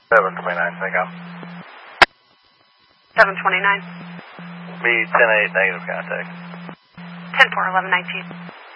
729, take off. 729. Be 10-8, negative contact. 10-4, 11-19.